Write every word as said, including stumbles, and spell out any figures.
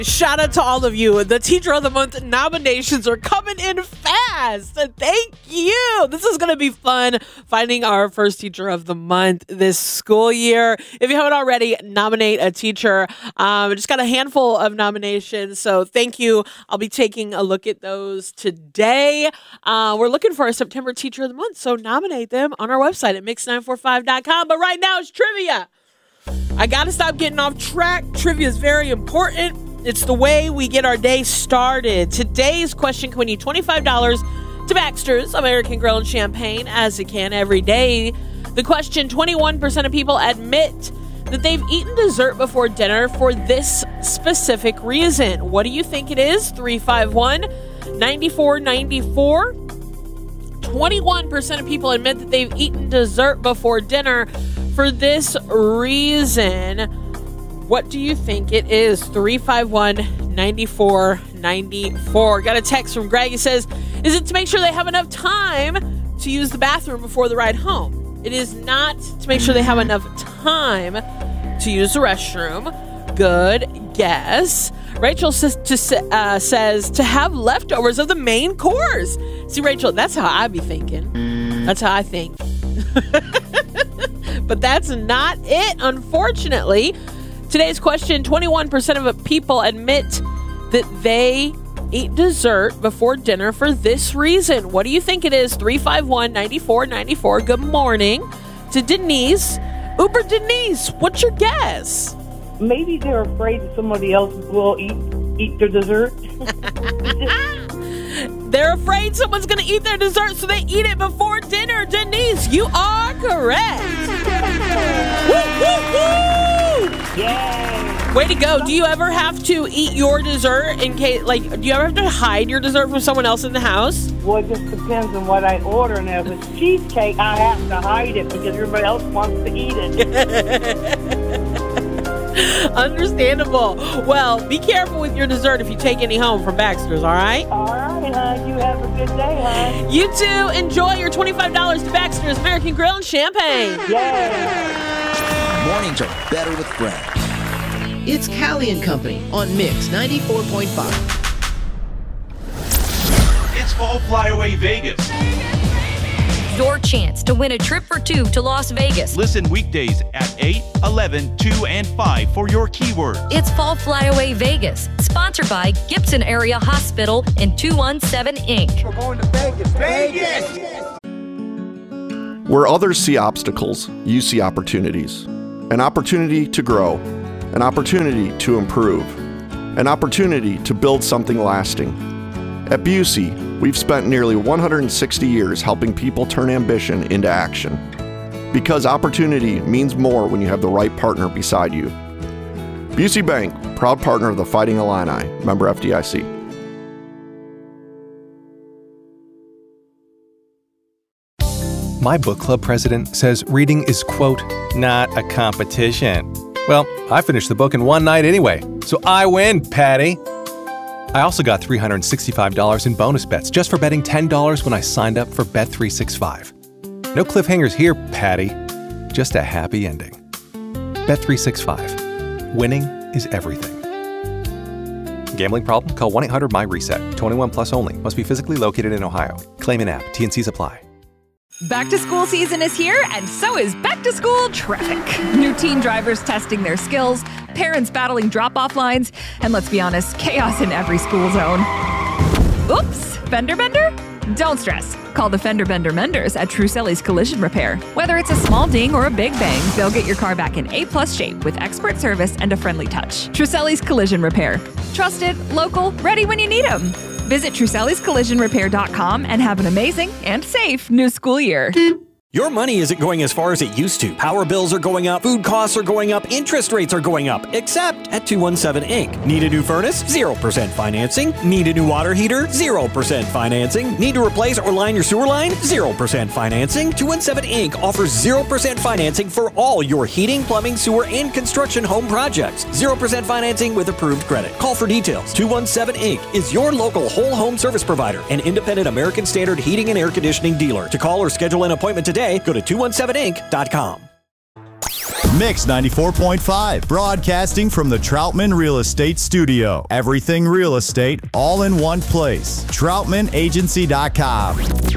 Shout out to all of you. The Teacher of the Month nominations are coming in fast. Thank you. This is going to be fun finding our first Teacher of the Month this school year. If you haven't already, nominate a teacher. Um, just got a handful of nominations, so thank you. I'll be taking a look at those today. Uh, we're looking for a September Teacher of the Month, so nominate them on our website at mix nine four five dot com. But right now, it's trivia. I got to stop getting off track. Trivia is very important. It's the way we get our day started. Today's question can win you twenty-five dollars to Baxter's American Grill and Champagne, as it can every day. The question, twenty-one percent of people admit that they've eaten dessert before dinner for this specific reason. What do you think it is? three five one, nine four nine four. twenty-one percent of people admit that they've eaten dessert before dinner for this reason. What do you think it is? three five one, nine four nine four. Got a text from Greg. He says, is it to make sure they have enough time to use the bathroom before the ride home? It is not to make sure they have enough time to use the restroom. Good guess. Rachel says to, uh, says to have leftovers of the main course. See, Rachel, that's how I be thinking. That's how I think. But that's not it, unfortunately. Today's question, twenty-one percent of people admit that they eat dessert before dinner for this reason. What do you think it is? three five one, nine four nine four. Good morning to Denise. Uber Denise, what's your guess? Maybe they're afraid that somebody else will eat eat their dessert. They're afraid someone's going to eat their dessert, so they eat it before dinner. Denise, you are correct. Woo, woo, woo! Yay! Way to go. Do you ever have to eat your dessert in case, like, do you ever have to hide your dessert from someone else in the house? Well, it just depends on what I order. And if it's cheesecake, I have to hide it because everybody else wants to eat it. Understandable. Well, be careful with your dessert if you take any home from Baxter's, all right? All right, hon. You have a good day, hon. You too. Enjoy your twenty-five dollars to Baxter's American Grill and Champagne. Yay! Mornings are better with Greg. It's Callie and Company on Mix ninety-four point five. It's Fall Flyaway Vegas. Your chance to win a trip for two to Las Vegas. Listen weekdays at eight, eleven, two, and five for your keywords. It's Fall Flyaway Vegas, sponsored by Gibson Area Hospital and two one seven Incorporated. We're going to Vegas. Vegas! Where others see obstacles, you see opportunities. An opportunity to grow. An opportunity to improve. An opportunity to build something lasting. At Busey, we've spent nearly one hundred sixty years helping people turn ambition into action. Because opportunity means more when you have the right partner beside you. Busey Bank, proud partner of the Fighting Illini, member F D I C. My book club president says reading is, quote, not a competition. Well, I finished the book in one night anyway, so I win, Patty. I also got three hundred sixty-five dollars in bonus bets just for betting ten dollars when I signed up for Bet three sixty-five. No cliffhangers here, Patty. Just a happy ending. Bet three sixty-five. Winning is everything. Gambling problem? Call one eight hundred M Y RESET. twenty-one plus only. Must be physically located in Ohio. Claim an app. T N Cs apply. Back to school season is here, and so is back to school traffic. New teen drivers testing their skills, parents battling drop-off lines, and let's be honest, chaos in every school zone. Oops, fender bender? Don't stress. Call the Fender Bender Menders at Truselli's Collision Repair. Whether it's a small ding or a big bang, they'll get your car back in A-plus shape with expert service and a friendly touch. Truselli's Collision Repair. Trusted, local, ready when you need them. Visit Truselli's Collision Repair dot com and have an amazing and safe new school year. Your money isn't going as far as it used to. Power bills are going up, food costs are going up, interest rates are going up, except at two one seven Incorporated. Need a new furnace? zero percent financing. Need a new water heater? zero percent financing. Need to replace or line your sewer line? zero percent financing. two one seven Incorporated offers zero percent financing for all your heating, plumbing, sewer, and construction home projects. zero percent financing with approved credit. Call for details. two one seven Incorporated is your local whole home service provider, an independent American Standard heating and air conditioning dealer. To call or schedule an appointment today, go to two one seven inc dot com. Mix ninety-four point five, broadcasting from the Troutman Real Estate Studio. Everything real estate, all in one place. Troutman Agency dot com.